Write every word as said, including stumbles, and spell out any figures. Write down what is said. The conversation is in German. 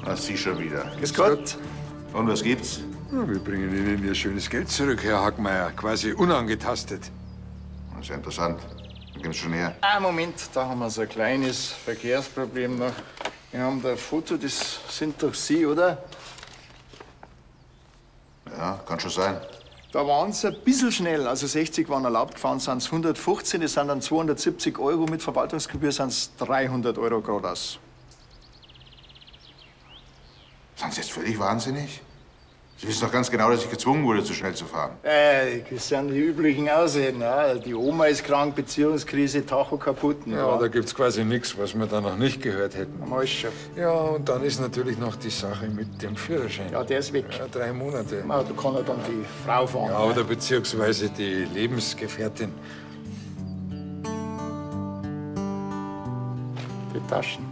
Na, Sie schon wieder. Grüß Gott. Und was gibt's? Ja, wir bringen Ihnen Ihr schönes Geld zurück, Herr Hackmeier. Quasi unangetastet. Das ist ja interessant. Dann geben Sie schon her. Ah, Moment, da haben wir so ein kleines Verkehrsproblem noch. Wir haben da ein Foto, das sind doch Sie, oder? Ja, kann schon sein. Da waren Sie ein bisschen schnell. Also sechzig waren erlaubt, gefahren sind es hundertfünfzehn, das sind dann zweihundertsiebzig Euro. Mit Verwaltungsgebühr sind es dreihundert Euro geradeaus. Sind Sie jetzt völlig wahnsinnig? Sie wissen doch ganz genau, dass ich gezwungen wurde, zu schnell zu fahren. Äh, das sind die üblichen Ausreden. Ja. Die Oma ist krank, Beziehungskrise, Tacho kaputt. Ja, da gibt's quasi nichts, was wir da noch nicht gehört hätten. Am Arsch schon. Ja, und dann ist natürlich noch die Sache mit dem Führerschein. Ja, der ist weg. Ja, drei Monate. Ja, da kann ja dann die Frau fahren. Ja, oder beziehungsweise die Lebensgefährtin. Die Taschen.